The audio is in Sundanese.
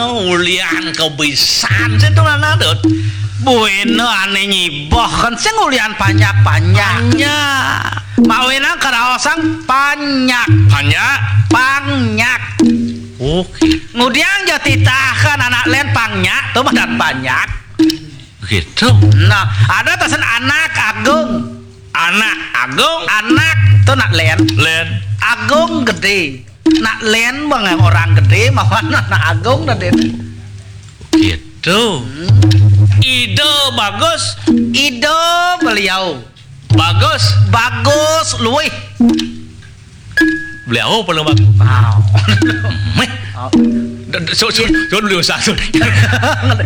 ulian kebisan itu mana dot bueno aneh nyiboh kan saya ngulian panyak-panyaknya mawena karaosang panyak oke kemudian jatitahkan anak len pangnya tuh dan banyak gitu nah ada tasan anak agung tuh nak len agung gede nak len bang orang gede mawan anak agung gede gitu ide bagus ide beliau bagus luwih beliau paling bagus wow so beliau satu